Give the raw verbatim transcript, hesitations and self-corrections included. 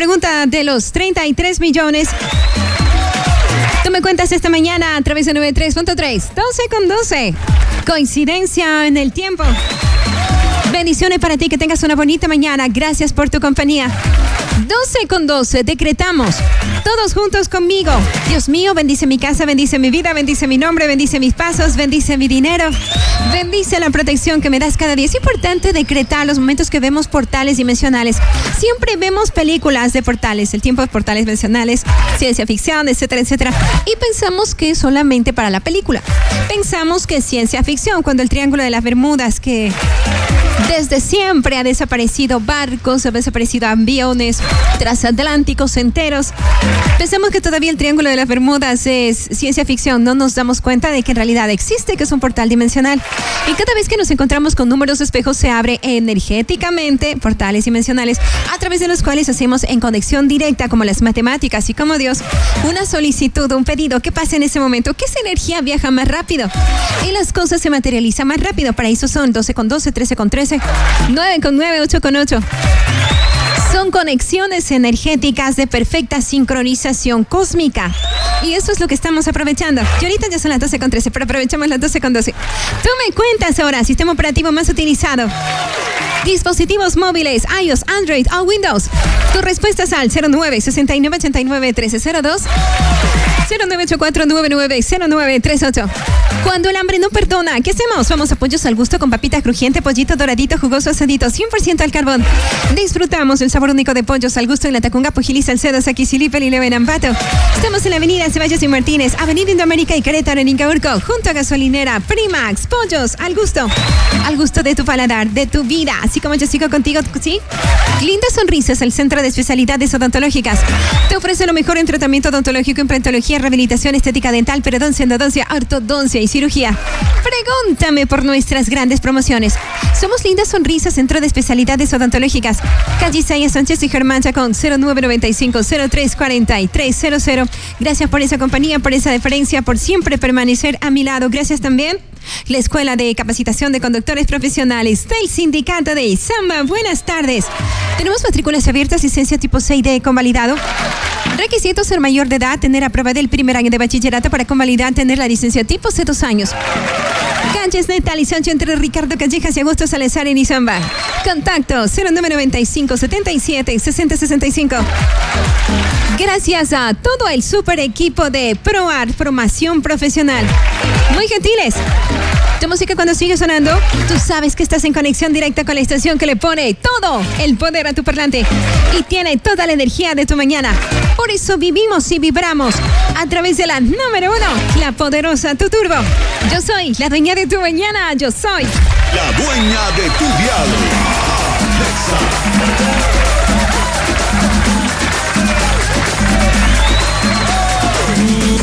pregunta de los treinta y tres millones. Tú me cuentas esta mañana a través de noventa y tres punto tres, doce con doce. Coincidencia en el tiempo. Bendiciones para ti, que tengas una bonita mañana. Gracias por tu compañía. doce con doce, decretamos todos juntos conmigo. Dios mío, bendice mi casa, bendice mi vida, bendice mi nombre, bendice mis pasos, bendice mi dinero, bendice la protección que me das cada día. Es importante decretar los momentos que vemos portales dimensionales. Siempre vemos películas de portales, el tiempo de portales dimensionales, ciencia ficción, etcétera, etcétera. Y pensamos que es solamente para la película. Pensamos que es ciencia ficción, cuando el Triángulo de las Bermudas, que desde siempre ha desaparecido barcos, ha desaparecido aviones transatlánticos enteros. Pensamos que todavía el Triángulo de las Bermudas es ciencia ficción. No nos damos cuenta de que en realidad existe, que es un portal dimensional. Y cada vez que nos encontramos con números espejos, se abre energéticamente portales dimensionales a través de los cuales hacemos en conexión directa, como las matemáticas y como Dios, una solicitud, un pedido. ¿Qué pasa en ese momento? Que esa energía viaja más rápido y las cosas se materializan más rápido. Para eso son doce con doce, trece con trece, nueve con nueve, ocho con ocho. Son conexiones energéticas de perfecta sincronización cósmica. Y eso es lo que estamos aprovechando. Y ahorita ya son las doce con trece, pero aprovechamos las doce con doce. Tú me cuentas ahora, sistema operativo más utilizado. Dispositivos móviles, iOS, Android o Windows. Tus respuestas al cero nueve, sesenta y nueve, ochenta y nueve, trece cero dos, cero nueve ocho cuatro, nueve nueve cero nueve tres ocho. Cuando el hambre no perdona, ¿qué hacemos? Vamos a Pollos al Gusto con papita crujiente, pollito doradito, jugoso, asadito, cien por ciento al carbón. Disfrutamos el sabor único de Pollos al Gusto en La Tacunga, Pujilí, Salcedo, Saquicilípel y Levenambato. Estamos en la avenida Ceballos y Martínez, avenida Indoamérica y Querétaro en Incaurco, junto a gasolinera Primax. Pollos al Gusto, al gusto de tu paladar, de tu vida. Así como yo sigo contigo, ¿sí? Lindas Sonrisas, el centro de especialidades odontológicas. Te ofrece lo mejor en tratamiento odontológico, implantología, rehabilitación estética dental, periodoncia, endodoncia, ortodoncia y cirugía. Pregúntame por nuestras grandes promociones. Somos Lindas Sonrisas, centro de especialidades odontológicas. Calle Isaías Sánchez y Germán Chacón, cero nueve nueve cinco, cero tres cuatro tres cero cero. Gracias por esa compañía, por esa deferencia, por siempre permanecer a mi lado. Gracias también la Escuela de Capacitación de Conductores Profesionales del Sindicato de Samba. Buenas tardes. Tenemos matrículas abiertas, licencia tipo seis D convalidado. Requisitos: ser mayor de edad, tener aprobado el primer año de bachillerato. Para convalidar, tener la licencia tipo C dos años. Canches Netal y Sancho entre Ricardo Callejas y Augusto Salazar en Izamba. Contacto cero nueve nueve cinco, setenta y siete, sesenta sesenta y cinco. Gracias a todo el super equipo de ProArt, Formación Profesional. Muy gentiles. Tu música, cuando sigue sonando, tú sabes que estás en conexión directa con la estación que le pone todo el poder a tu parlante y tiene toda la energía de tu mañana. Por eso vivimos y vibramos a través de la número uno, la poderosa Tu Turbo. Yo soy la dueña de tu mañana. Yo soy la dueña de tu dial. Alexa.